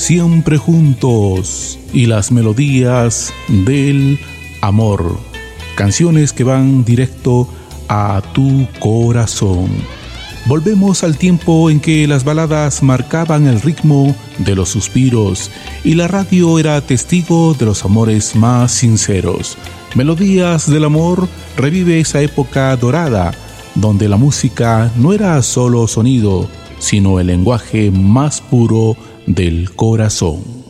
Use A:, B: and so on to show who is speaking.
A: Siempre juntos y las melodías del amor. Canciones que van directo a tu corazón. Volvemos al tiempo en que las baladas marcaban el ritmo de los suspiros y la radio era testigo de los amores más sinceros. Melodías del amor revive esa época dorada, donde la música no era solo sonido, sino el lenguaje más puro del corazón.